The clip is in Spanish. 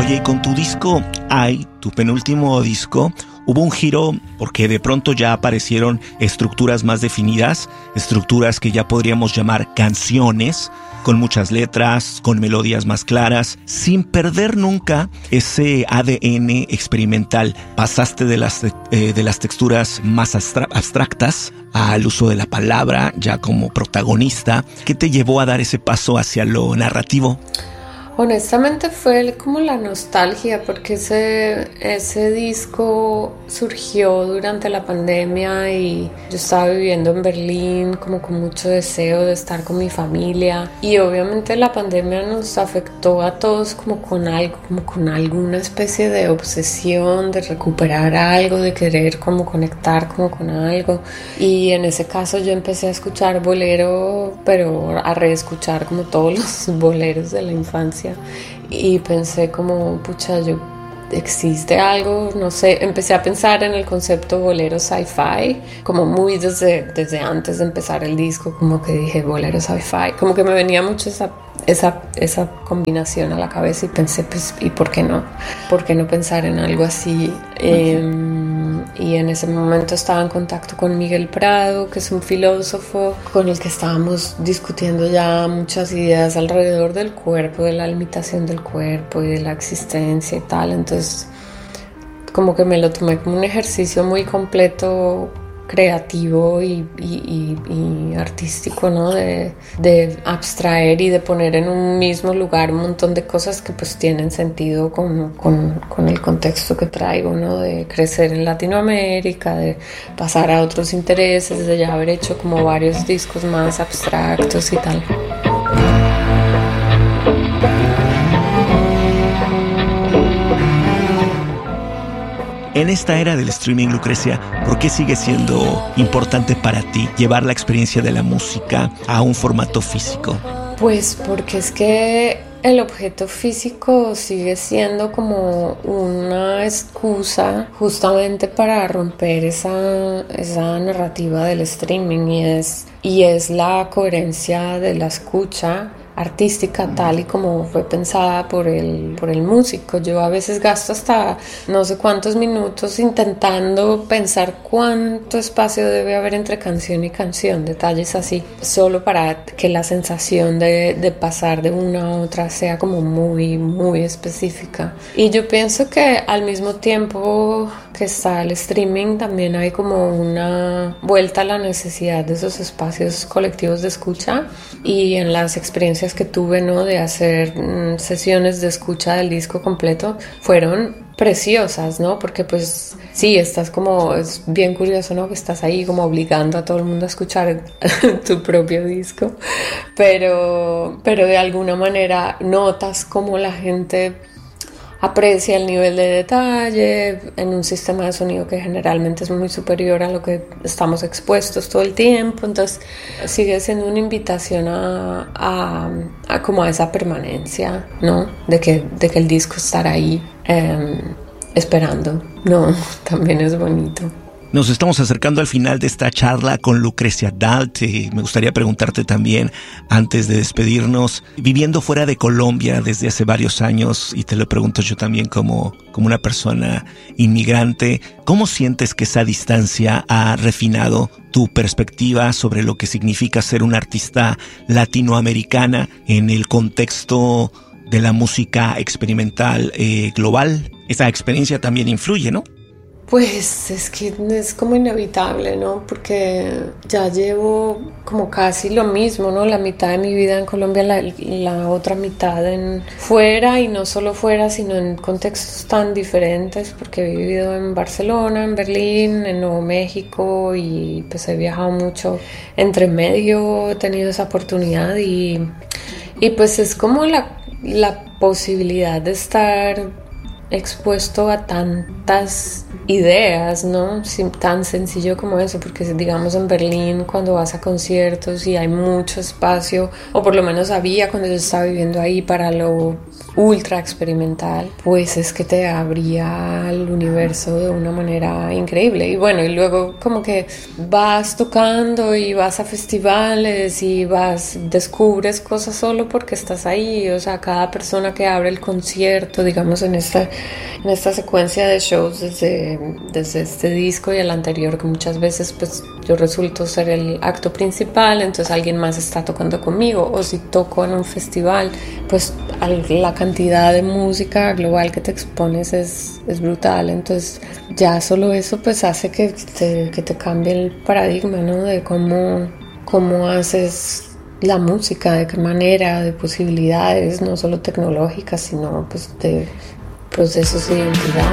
Oye, y con tu disco tu penúltimo disco, hubo un giro porque de pronto ya aparecieron estructuras más definidas, estructuras que ya podríamos llamar canciones, con muchas letras, con melodías más claras, sin perder nunca ese ADN experimental. Pasaste de las texturas más abstractas al uso de la palabra ya como protagonista. ¿Qué te llevó a dar ese paso hacia lo narrativo? Honestamente fue como la nostalgia, porque ese disco surgió durante la pandemia y yo estaba viviendo en Berlín como con mucho deseo de estar con mi familia, y obviamente la pandemia nos afectó a todos como con algo, como con alguna especie de obsesión de recuperar algo, de querer como conectar como con algo, y en ese caso yo empecé a escuchar bolero, pero a reescuchar como todos los boleros de la infancia. Y pensé como, pucha, existe algo, no sé, empecé a pensar en el concepto bolero sci-fi, como muy desde antes de empezar el disco, como que dije bolero sci-fi, como que me venía mucho esa combinación a la cabeza, y pensé, pues, ¿y por qué no? ¿Por qué no pensar en algo así? Y en ese momento estaba en contacto con Miguel Prado, que es un filósofo con el que estábamos discutiendo ya muchas ideas alrededor del cuerpo, de la limitación del cuerpo y de la existencia y tal. Entonces, como que me lo tomé como un ejercicio muy completo, creativo y artístico, ¿no? De abstraer y de poner en un mismo lugar un montón de cosas que pues tienen sentido con el contexto que traigo, ¿no? De crecer en Latinoamérica, de pasar a otros intereses, de ya haber hecho como varios discos más abstractos y tal. En esta era del streaming, Lucrecia, ¿por qué sigue siendo importante para ti llevar la experiencia de la música a un formato físico? Pues porque es que el objeto físico sigue siendo como una excusa justamente para romper esa narrativa del streaming, y es la coherencia de la escucha artística tal y como fue pensada por el músico. Yo a veces gasto hasta no sé cuántos minutos intentando pensar cuánto espacio debe haber entre canción y canción, detalles así, solo para que la sensación de pasar de una a otra sea como muy, muy específica. Y yo pienso que al mismo tiempo que está el streaming, también hay como una vuelta a la necesidad de esos espacios colectivos de escucha, y en las experiencias que tuve, ¿no? De hacer sesiones de escucha del disco completo, fueron preciosas, ¿no? Porque pues sí, estás como, es bien curioso, ¿no? Que estás ahí como obligando a todo el mundo a escuchar tu propio disco, pero de alguna manera notas como la gente aprecia el nivel de detalle en un sistema de sonido que generalmente es muy superior a lo que estamos expuestos todo el tiempo. Entonces sigue siendo una invitación a como a esa permanencia, ¿no? De que el disco estará ahí esperando, ¿no? También es bonito. Nos estamos acercando al final de esta charla con Lucrecia Dalt. Me gustaría preguntarte también, antes de despedirnos, viviendo fuera de Colombia desde hace varios años, y te lo pregunto yo también como una persona inmigrante, ¿cómo sientes que esa distancia ha refinado tu perspectiva sobre lo que significa ser una artista latinoamericana en el contexto de la música experimental global? Esa experiencia también influye, ¿no? Pues es que es como inevitable, ¿no? Porque ya llevo como casi lo mismo, ¿no? La mitad de mi vida en Colombia, la otra mitad fuera, y no solo fuera, sino en contextos tan diferentes, porque he vivido en Barcelona, en Berlín, en Nuevo México, y pues he viajado mucho entre medio, he tenido esa oportunidad, y pues es como la posibilidad de estar expuesto a tantas ideas, ¿no? Tan sencillo como eso, porque digamos en Berlín, cuando vas a conciertos y hay mucho espacio, o por lo menos había cuando yo estaba viviendo ahí, para lo ultra experimental, pues es que te abría al universo de una manera increíble. Y bueno, y luego como que vas tocando y vas a festivales y descubres cosas solo porque estás ahí. O sea, cada persona que abre el concierto, digamos en esta secuencia de shows desde este disco y el anterior, que muchas veces pues yo resulto ser el acto principal, entonces alguien más está tocando conmigo, o si toco en un festival, pues la cantidad de música global que te expones es brutal. Entonces ya solo eso pues hace que te cambie el paradigma, ¿no? De cómo haces la música, de qué manera, de posibilidades, no solo tecnológicas, sino pues de procesos de identidad.